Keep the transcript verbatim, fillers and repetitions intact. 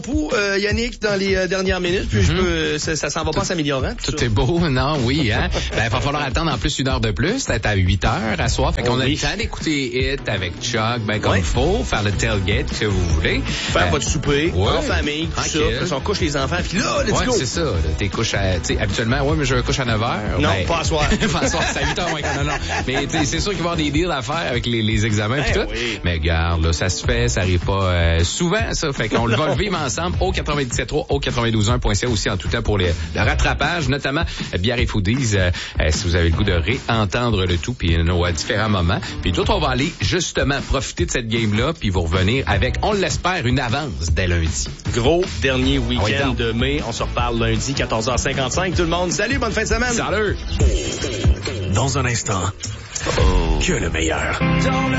Pour euh, Yannick dans les euh, dernières minutes, puis mm-hmm. je peux, ça, ça s'en va pas s'améliorant. Tout, tout est beau, non, oui, hein. Ben, il va falloir attendre en plus une heure de plus, c'est à huit heures à soir. Fait qu'on oh, a oui. le temps d'écouter Hit avec Chuck, ben comme il ouais. faut, faire le tailgate que vous voulez. Faire euh, votre souper, ouais. en famille, tout Tranquille. ça. Puis on couche les enfants, puis là, let's ouais, go. c'est ça, là, t'es couches à, tu sais, habituellement, ouais, mais je couche à neuf heures. Non, ben, pas à soir. pas à soir, c'est à huit heures moins qu'à non, non. Mais tu sais, c'est sûr qu'il va y avoir des deals à faire avec les, les examens pis ben, tout. Oui. Mais regarde, là, ça se fait, ça arrive pas euh, souvent, ça. Fait qu'on le va le vivre ensemble au quatre-vingt-dix-sept trois, au quatre-vingt-douze un point c a aussi en tout temps pour les, le rattrapage, notamment Bière et Foodies, euh, euh, si vous avez le goût de réentendre le tout, puis nos à différents moments. Puis tout, on va aller justement profiter de cette game-là, puis vous revenir avec, on l'espère, une avance dès lundi. Gros dernier week-end ah oui, de mai. On se reparle lundi, quatorze heures cinquante-cinq. Tout le monde, salut, bonne fin de semaine. Salut. Dans un instant, que le meilleur.